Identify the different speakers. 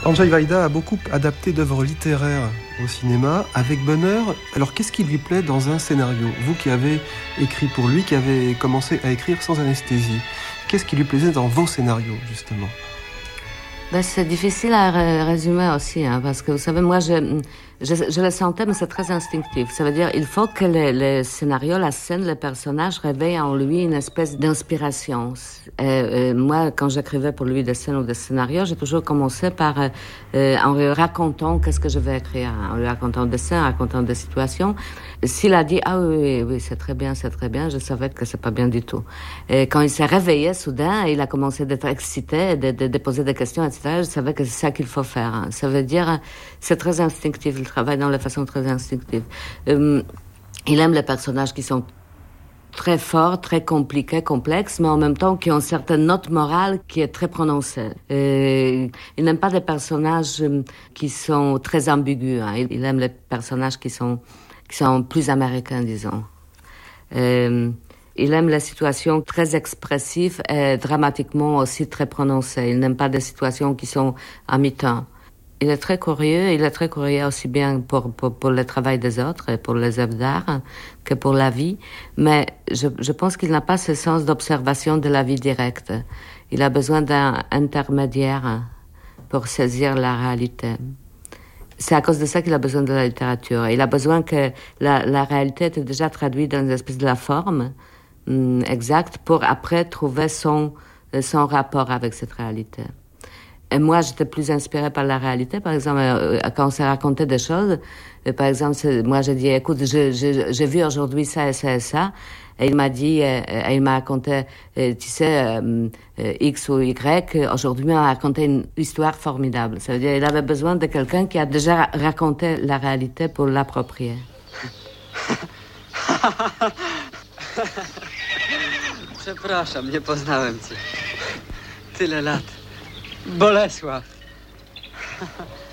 Speaker 1: Andrzej Wajda a beaucoup adapté d'œuvres littéraires au cinéma, avec bonheur. Alors, qu'est-ce qui lui plaît dans un scénario? Vous qui avez écrit pour lui, qui avez commencé à écrire sans anesthésie, qu'est-ce qui lui plaisait dans vos scénarios, justement?
Speaker 2: C'est difficile à résumer aussi, hein, parce que vous savez, moi, je le sentais, mais c'est très instinctif. Ça veut dire, il faut que le scénario, la scène, le personnage réveille en lui une espèce d'inspiration. Moi, quand j'écrivais pour lui des scènes ou des scénarios, j'ai toujours commencé par en lui racontant qu'est-ce que je vais écrire, en lui racontant des scènes, en racontant des situations. S'il a dit « Ah oui, c'est très bien », je savais que c'est pas bien du tout. Et quand il s'est réveillé soudain, il a commencé d'être excité, de poser des questions, etc. Je savais que c'est ça qu'il faut faire. Hein. Ça veut dire, c'est très instinctif, il travaille dans la façon très instinctive. Il aime les personnages qui sont très forts, très compliqués, complexes, mais en même temps qui ont une certaine note morale qui est très prononcée. Il n'aime pas des personnages qui sont très ambigus. Hein. Il aime les personnages qui sont plus américains, disons. Il aime les situations très expressives et dramatiquement aussi très prononcées. Il n'aime pas des situations qui sont à mi-temps. Il est très curieux aussi bien pour le travail des autres et pour les œuvres d'art que pour la vie. Mais je pense qu'il n'a pas ce sens d'observation de la vie directe. Il a besoin d'un intermédiaire pour saisir la réalité. C'est à cause de ça qu'il a besoin de la littérature. Il a besoin que la réalité était déjà traduite dans une espèce de la forme exacte pour après trouver son rapport avec cette réalité. Et moi, j'étais plus inspirée par la réalité. Par exemple, quand on s'est raconté des choses, par exemple, moi, j'ai dit, écoute, j'ai vu aujourd'hui ça et ça et ça. Et il m'a dit, il m'a raconté, tu sais, X ou Y, aujourd'hui, il m'a raconté une histoire formidable. Ça veut dire, il avait besoin de quelqu'un qui a déjà raconté la réalité pour l'approprier.
Speaker 3: Przepraszam, nie poznałem cię. Tyle lat. Bolesław.